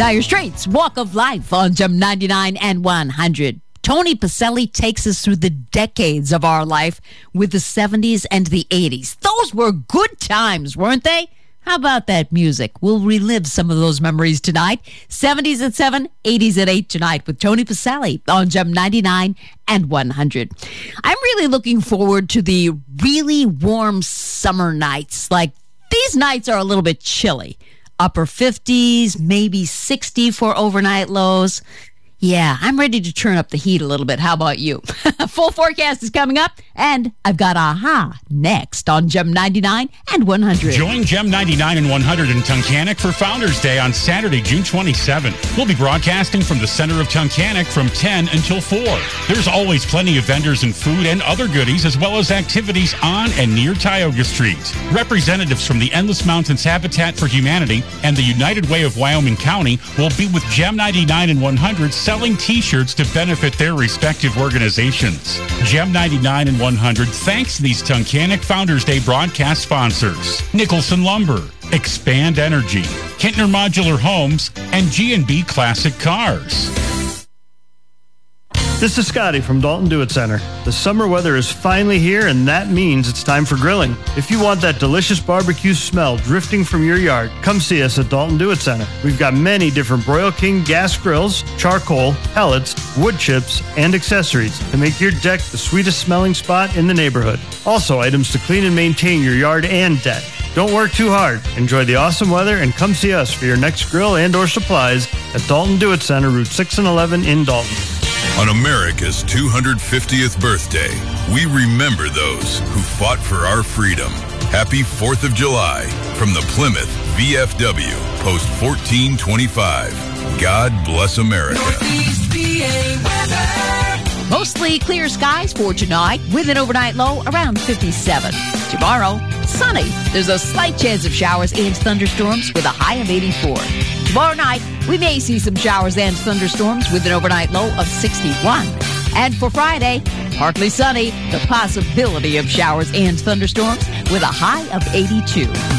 Dire Straits, Walk of Life on Gem 99 and 100. Tony Pacelli takes us through the decades of our life with the 70s and the 80s. Those were good times, weren't they? How about that music? We'll relive some of those memories tonight. 70s at 7, 80s at 8 tonight with Tony Pacelli on Gem 99 and 100. I'm really looking forward to the really warm summer nights. Like, these nights are a little bit chilly. Upper 50s, maybe 60 for overnight lows. Yeah, I'm ready to turn up the heat a little bit. How about you? Full forecast is coming up, and I've got Aha next on Gem 99 and 100. Join Gem 99 and 100 in Tunkhannock for Founders Day on Saturday, June 27th. We'll be broadcasting from the center of Tunkhannock from 10 until 4. There's always plenty of vendors and food and other goodies, as well as activities on and near Tioga Street. Representatives from the Endless Mountains Habitat for Humanity and the United Way of Wyoming County will be with Gem 99 and 100 selling T-shirts to benefit their respective organizations. Gem 99 and 100 thanks these Tunkhannock Founders Day broadcast sponsors: Nicholson Lumber, Expand Energy, Kintner Modular Homes, and G&B Classic Cars. This is Scotty from Dalton Do It Center. The summer weather is finally here, and that means it's time for grilling. If you want that delicious barbecue smell drifting from your yard, come see us at Dalton Do It Center. We've got many different Broil King gas grills, charcoal, pellets, wood chips, and accessories to make your deck the sweetest smelling spot in the neighborhood. Also, items to clean and maintain your yard and deck. Don't work too hard. Enjoy the awesome weather and come see us for your next grill and or supplies at Dalton Do It Center, Route 6 and 11 in Dalton. On America's 250th birthday, we remember those who fought for our freedom. Happy 4th of July from the Plymouth VFW, Post 1425. God bless America. Mostly clear skies for tonight with an overnight low around 57. Tomorrow, sunny. There's a slight chance of showers and thunderstorms with a high of 84. Tomorrow night, we may see some showers and thunderstorms with an overnight low of 61. And for Friday, partly sunny, the possibility of showers and thunderstorms with a high of 82.